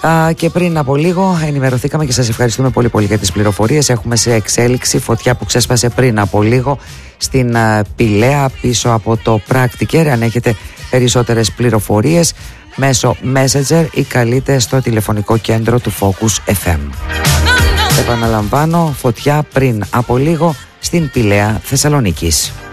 Και πριν από λίγο ενημερωθήκαμε και σας ευχαριστούμε πολύ πολύ για τις πληροφορίες. Έχουμε σε εξέλιξη φωτιά που ξέσπασε πριν από λίγο στην Πηλαία πίσω από το Practiker. Αν έχετε περισσότερες πληροφορίες μέσω Messenger ή καλείτε στο τηλεφωνικό κέντρο του Focus FM. Επαναλαμβάνω, φωτιά πριν από λίγο στην Πηλαία Θεσσαλονίκης.